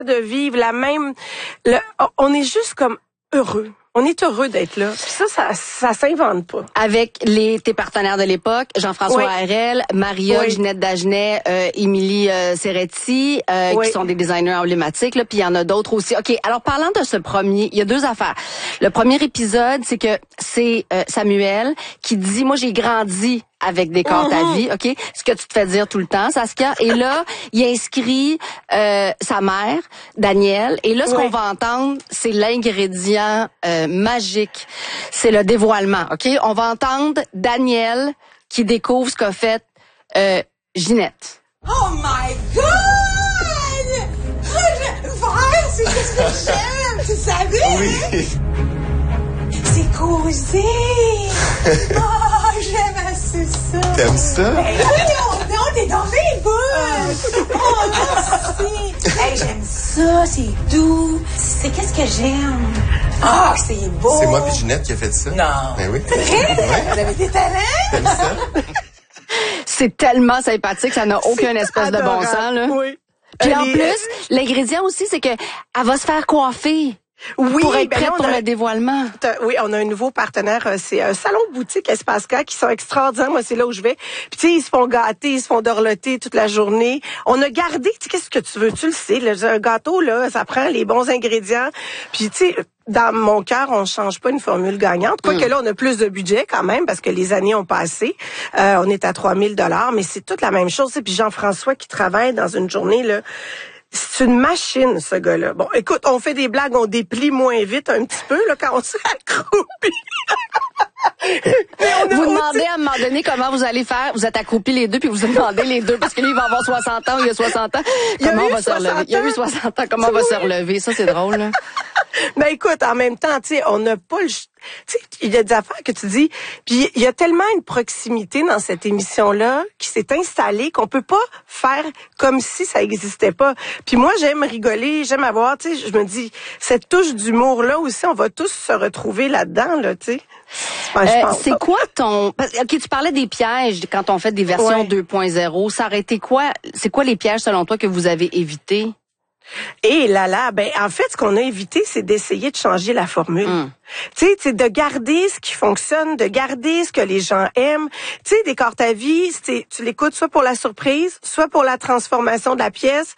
de vivre la même... on est juste comme heureux. On est heureux d'être là. Puis ça s'invente pas. Avec tes partenaires de l'époque, Jean-François Harel, Maria, Ginette Dagenet, Émilie Serretti, qui sont des designers emblématiques. Là, puis il y en a d'autres aussi. OK, alors parlant de ce premier, il y a 2 affaires. Le premier épisode, c'est que c'est Samuel qui dit, moi j'ai grandi avec Décor ta vie, OK? Ce que tu te fais dire tout le temps, Saskia. Et là, il inscrit sa mère, Danielle. Et là, ce qu'on va entendre, c'est l'ingrédient magique. C'est le dévoilement, OK? On va entendre Danielle qui découvre ce qu'a fait Ginette. Oh my God! Vert, c'est ce que j'aime, tu savais? Oui. C'est causé. Oh, j'aime assez ça. T'aimes ça? Ben oui, non, t'es dans mes boules. Oh, merci. Hey, j'aime ça, c'est doux. C'est qu'est-ce que j'aime? Ah, c'est beau. C'est moi puis Ginette qui a fait ça. Non. Ben oui. C'est vrai? Vous avez des talents? T'aimes ça? C'est tellement sympathique, ça n'a aucun espèce de bon sens, là. Oui. Puis en plus, l'ingrédient aussi, c'est que elle va se faire coiffer. Oui, pour être prête là, pour le dévoilement. Oui, on a un nouveau partenaire, c'est un salon de boutique Espace K qui sont extraordinaires. Moi, c'est là où je vais. Puis tu sais, ils se font gâter, ils se font dorloter toute la journée. On a gardé, tu sais, qu'est-ce que tu veux, tu le sais, un gâteau là, ça prend les bons ingrédients. Puis tu sais, dans mon cœur, on change pas une formule gagnante. Quoique là, on a plus de budget quand même parce que les années ont passé. On est à 3 000 $, mais c'est toute la même chose. Puis Jean-François qui travaille dans une journée là. C'est une machine, ce gars-là. Bon, écoute, on fait des blagues, on déplie moins vite un petit peu, là, quand on s'est accroupi. Vous demandez à un moment donné comment vous allez faire. Vous êtes accroupis les deux, puis vous demandez les deux. Parce que lui, il va avoir 60 ans, il a 60 ans. Comment on va se relever? Il a eu 60 ans, comment on va se relever? Ça, c'est drôle, là. Ben écoute, en même temps, tu sais, on n'a pas le... Tu sais, il y a des affaires que tu dis, puis il y a tellement une proximité dans cette émission-là qui s'est installée qu'on peut pas faire comme si ça existait pas. Puis moi, j'aime rigoler, j'aime avoir, tu sais, je me dis, cette touche d'humour-là aussi, on va tous se retrouver là-dedans, là, tu sais. C'est quoi OK, tu parlais des pièges quand on fait des versions 2.0. Ça aurait été quoi? C'est quoi les pièges, selon toi, que vous avez évités? Et là, ben en fait, ce qu'on a évité, c'est d'essayer de changer la formule. Tu sais, de garder ce qui fonctionne, de garder ce que les gens aiment. Tu sais, Décor ta vie, tu l'écoutes soit pour la surprise, soit pour la transformation de la pièce,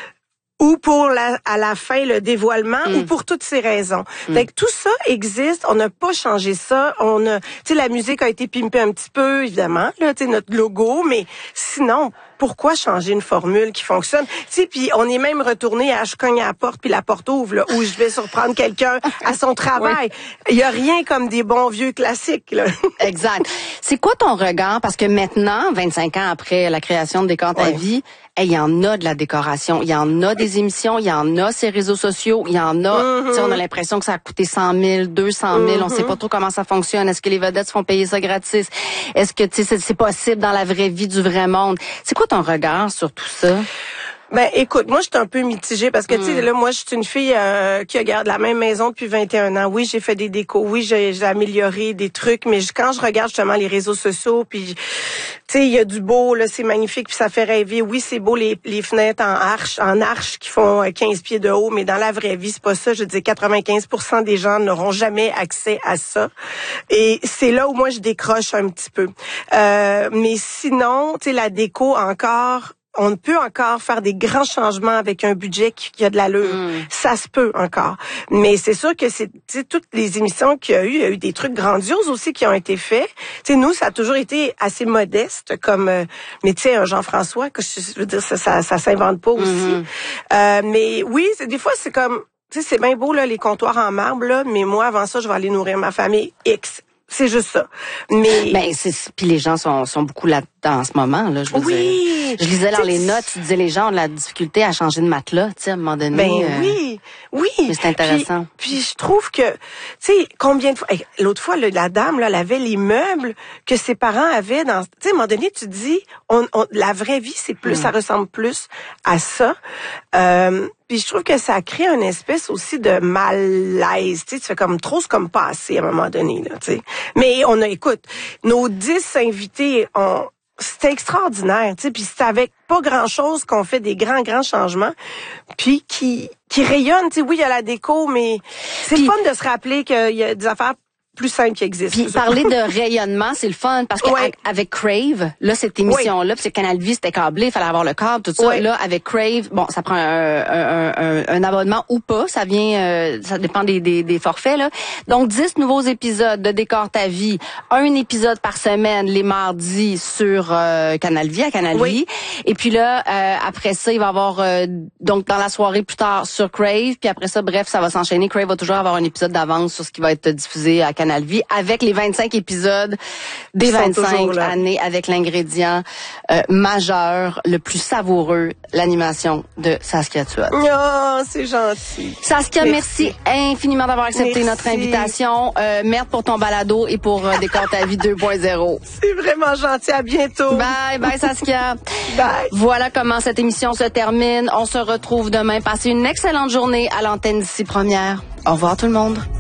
ou pour à la fin le dévoilement, ou pour toutes ces raisons. Donc tout ça existe, on n'a pas changé ça, tu sais, la musique a été pimpée un petit peu évidemment là, tu sais, notre logo, mais sinon pourquoi changer une formule qui fonctionne? Tu sais, puis on est même retourné à je cogne à la porte puis la porte ouvre là, où je vais surprendre quelqu'un à son travail. Il y a rien comme des bons vieux classiques là. Exact. C'est quoi ton regard, parce que maintenant, 25 ans après la création de Décor ta vie, il y en a de la décoration, il y en a des émissions, il y en a ces réseaux sociaux, il y en a, tu sais, on a l'impression que ça a coûté 100 000, 200 000, on sait pas trop comment ça fonctionne. Est-ce que les vedettes se font payer ça gratis? Est-ce que, tu sais, c'est possible dans la vraie vie du vrai monde? C'est quoi ton regard sur tout ça? Ben écoute, moi je suis un peu mitigée parce que tu sais là moi je suis une fille qui regarde la même maison depuis 21 ans. Oui, j'ai fait des décos, oui, j'ai amélioré des trucs, mais quand je regarde justement les réseaux sociaux puis tu sais il y a du beau là, c'est magnifique puis ça fait rêver. Oui, c'est beau les fenêtres en arche qui font 15 pieds de haut, mais dans la vraie vie, c'est pas ça. Je dis 95% des gens n'auront jamais accès à ça. Et c'est là où moi je décroche un petit peu. Mais sinon, tu sais la déco encore, on peut encore faire des grands changements avec un budget qui a de l'allure. Ça se peut encore. Mais c'est sûr que c'est toutes les émissions qu'il y a eu des trucs grandioses aussi qui ont été faits. Tu sais, nous, ça a toujours été assez modeste comme mais tu sais, un Jean-François, que je veux dire, ça s'invente pas aussi. Mais oui, des fois, c'est comme, tu sais, c'est bien beau, là, les comptoirs en marbre, là, mais moi, avant ça, je vais aller nourrir ma famille X. C'est juste ça. Mais puis les gens sont beaucoup là-dedans en ce moment là, je veux dire. Je lisais dans les notes, tu disais les gens ont de la difficulté à changer de matelas, tu sais à un moment donné. Oui. Mais c'est intéressant. Puis je trouve que tu sais combien de fois l'autre fois la dame là, elle avait les meubles que ses parents avaient dans tu sais à un moment donné tu te dis la vraie vie c'est plus ça ressemble plus à ça. Puis je trouve que ça crée une espèce aussi de malaise, tu sais, tu fais comme trop, c'est comme passé à un moment donné, là, tu sais. Mais écoute, nos 10 invités c'était extraordinaire, tu sais, puis c'est avec pas grand-chose qu'on fait des grands changements, puis qui rayonnent, tu sais, oui, il y a la déco, mais c'est le fun de se rappeler qu'il y a des affaires plus simple qui existe. Puis parler de rayonnement, c'est le fun parce que avec Crave, là cette émission là, parce que Canal Vie c'était câblé, il fallait avoir le câble, tout ça. Là avec Crave, bon, ça prend un abonnement ou pas, ça vient ça dépend des forfaits là. Donc 10 nouveaux épisodes de Décor ta vie, un épisode par semaine les mardis sur Canal Vie à Canal Vie. Et puis là après ça, il va y avoir donc dans la soirée plus tard sur Crave, puis après ça bref, ça va s'enchaîner. Crave va toujours avoir un épisode d'avance sur ce qui va être diffusé à Canal Vie avec les 25 épisodes des 25 années avec l'ingrédient majeur, le plus savoureux, l'animation de Saskia Tuot. Oh, c'est gentil. Saskia, merci infiniment d'avoir accepté notre invitation. Merde pour ton balado et pour Décor ta vie 2.0. C'est vraiment gentil. À bientôt. Bye, bye Saskia. Bye. Voilà comment cette émission se termine. On se retrouve demain. Passez une excellente journée à l'antenne d'ici première. Au revoir tout le monde.